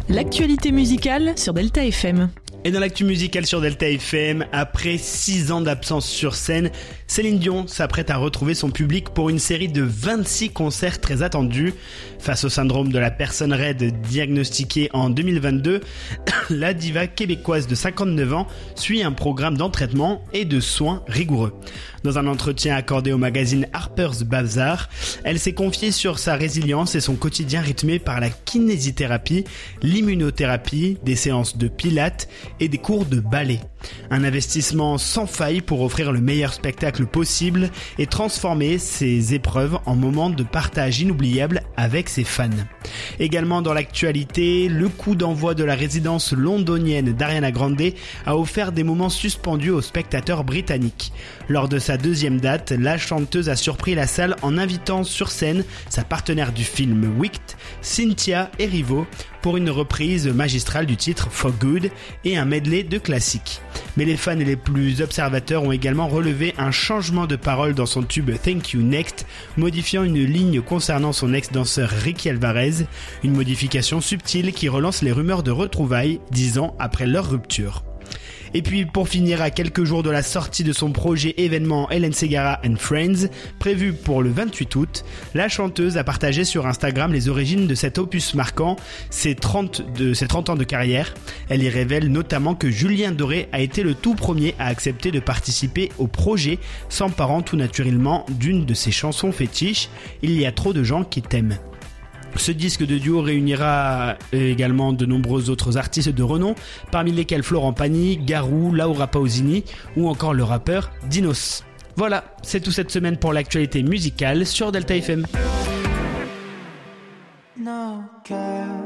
L'actualité musicale sur Delta FM. Et dans l'actu musicale sur Delta FM, après 6 ans d'absence sur scène, Céline Dion s'apprête à retrouver son public pour une série de 26 concerts très attendus. Face au syndrome de la personne raide diagnostiqué en 2022, la diva québécoise de 59 ans suit un programme d'entraînement et de soins rigoureux. Dans un entretien accordé au magazine Harper's Bazaar, elle s'est confiée sur sa résilience et son quotidien rythmé par la kinésithérapie, l'immunothérapie, des séances de pilates et des cours de ballet. Un investissement sans faille pour offrir le meilleur spectacle possible et transformer ces épreuves en moments de partage inoubliables avec ses fans. Également dans l'actualité, le coup d'envoi de la résidence londonienne d'Ariana Grande a offert des moments suspendus aux spectateurs britanniques. Lors de sa deuxième date, la chanteuse a surpris la salle en invitant sur scène sa partenaire du film Wicked, Cynthia Erivo, pour une reprise magistrale du titre For Good et un medley de classiques. Mais les fans et les plus observateurs ont également relevé un changement de parole dans son tube Thank You Next, modifiant une ligne concernant son ex-danseur Ricky Alvarez, une modification subtile qui relance les rumeurs de retrouvailles 10 ans après leur rupture. Et puis pour finir, à quelques jours de la sortie de son projet événement Hélène Ségara and Friends, prévu pour le 28 août, la chanteuse a partagé sur Instagram les origines de cet opus marquant ses 30 ans de carrière. Elle y révèle notamment que Julien Doré a été le tout premier à accepter de participer au projet, s'emparant tout naturellement d'une de ses chansons fétiches, Il y a trop de gens qui t'aiment. Ce disque de duo réunira également de nombreux autres artistes de renom, parmi lesquels Florent Pagny, Garou, Laura Pausini ou encore le rappeur Dinos. Voilà, c'est tout cette semaine pour l'actualité musicale sur Delta FM. No, girl.